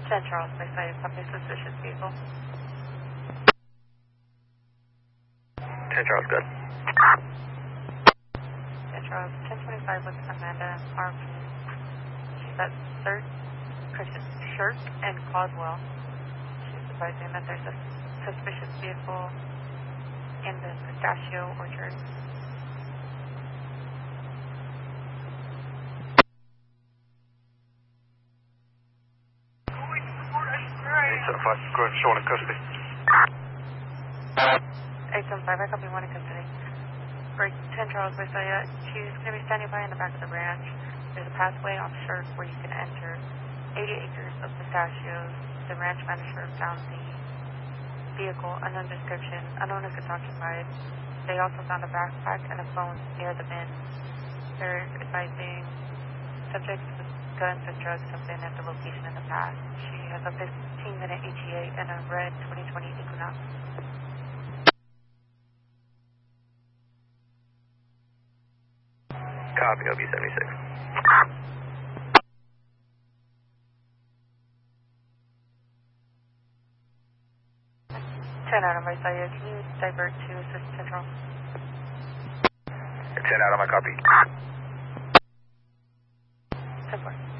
10 Charles, by side, copy suspicious vehicle. 10 Charles, good. 10 Charles, 1025 with Amanda RP. She's at 3rd Shirk and Caldwell. She's advising that there's a suspicious vehicle in the pistachio orchard. Go ahead, show one in custody. 875, I copy one in custody. For 10 Charles Visaya, she's going to be standing by in the back of the ranch. There's a pathway on Shirk where you can enter 80 acres of pistachios. The ranch manager found the vehicle, unknown description, unknown if it's occupied. They also found a backpack and a phone near the bin. They're advising subjects with guns and drugs have been at the location in the past. She has a 15-minute ETA and a red 2020 Equinox. Copy, OB-76. 10 out of my side, can you divert to assist central? 10 out of my copy. 10-4.